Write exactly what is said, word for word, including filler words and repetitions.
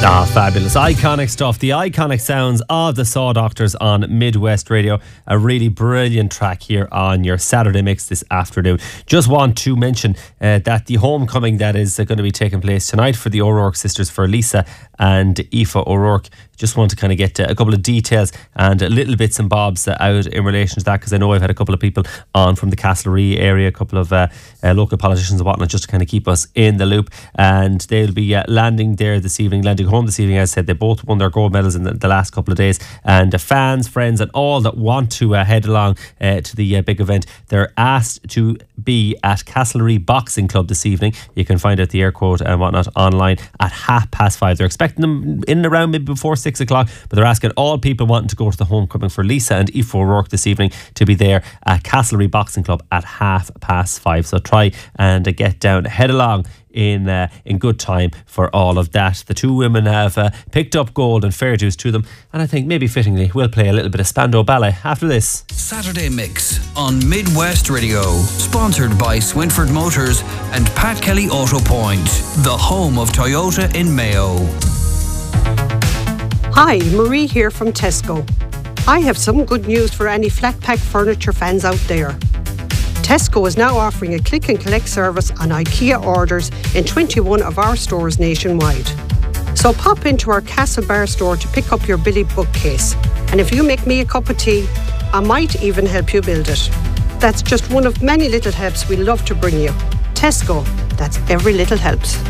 Ah, fabulous. Iconic stuff. The iconic sounds of the Saw Doctors on Midwest Radio. A really brilliant track here on your Saturday mix this afternoon. Just want to mention uh, that the homecoming that is uh, going to be taking place tonight for the O'Rourke sisters, for Lisa and Aoife O'Rourke. Just want to kind of get uh, a couple of details and uh, little bits and bobs uh, out in relation to that, because I know I've had a couple of people on from the Castlerea area, a couple of uh, uh, local politicians and whatnot, just to kind of keep us in the loop. And they'll be uh, landing there this evening, landing home this evening. As I said, they both won their gold medals in the, the last couple of days. And uh, fans, friends, and all that want to uh, head along uh, to the uh, big event, they're asked to be at Castlerea Boxing Club this evening. You can find out the air quote and whatnot online at half past five. They're expecting them in and around maybe before six o'clock, but they're asking all people wanting to go to the homecoming for Lisa and Aoife O'Rourke this evening to be there at Castlerea Boxing Club at half past five. So try and uh, get down, head along in uh, in good time for all of that. The two women have uh, picked up gold, and fair dues to them. And I think maybe fittingly we'll play a little bit of Spandau Ballet after this. Saturday Mix on Midwest Radio, sponsored by Swinford Motors and Pat Kelly Auto Point, the home of Toyota in Mayo. Hi, Marie here from Tesco. I have some good news for any flat pack furniture fans out there. Tesco is now offering a click and collect service on IKEA orders in twenty-one of our stores nationwide. So pop into our Castlebar store to pick up your Billy bookcase. And if you make me a cup of tea, I might even help you build it. That's just one of many little helps we love to bring you. Tesco, that's every little helps.